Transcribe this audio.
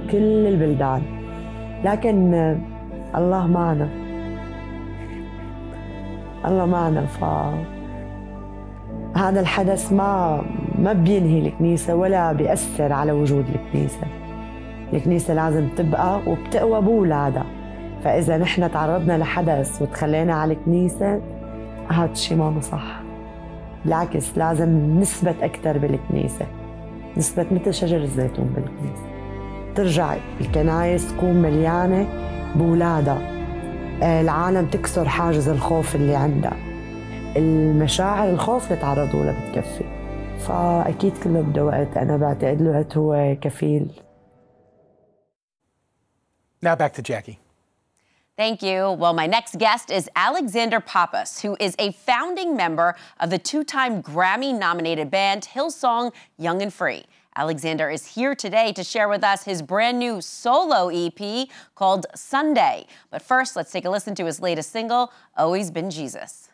بكل البلدان، لكن الله معنا، الله معنا. هذا الحدث ما بينهي الكنيسة ولا بيأثر على وجود الكنيسة. الكنيسة لازم تبقى وبتقوى بولادها، فإذا نحن تعرضنا لحدث وتخلينا على الكنيسة هذا الشيء ما صح. بالعكس لازم نثبت أكثر بالكنيسة، نثبت مثل شجر الزيتون بالكنيسة، ترجع الكنايس تكون مليانة بولادها، العالم تكسر حاجز الخوف اللي عندها، المشاعر الخوف اللي تعرضوا لها بتكفي. فأكيد كله بده وقت، أنا بعتقد الوقت هو كفيل. Now back to Jackie. Thank you. Well, my next guest is Alexander Pappas, who is a founding member of the two-time Grammy-nominated band Hillsong Young and Free. Alexander is here today to share with us his brand new solo EP called Sunday. But first, let's take a listen to his latest single, Always Been Jesus.